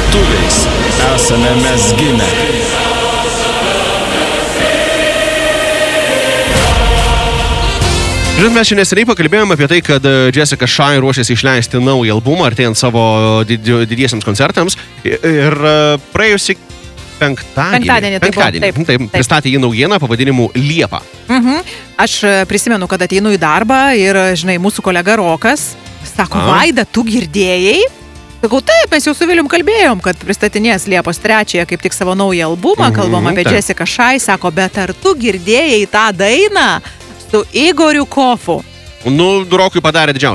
lietuviais esame mes gimę. Žinot, mes šiandien neseniai pakalbėjome apie tai, kad Jessica Shy ruošiasi išleisti naują albumą, artėjant savo didiesiams koncertams. Ir praėjusį penktadienį pristatė jį naujieną pavadinimu Liepa. Aš prisimenu, kad ateinu į darbą ir, žinai, mūsų kolega Rokas sako, Vaida, tu girdėjai? Sakau, taip, mes jau su Vilium kalbėjom, kad pristatinės Liepos 3 kaip tik savo naują albumą, kalbam apie Jessica Shy, sako, bet ar tu girdėjai tą dainą su Igoriu Kofu? Nu, Rokui padarė didžiausią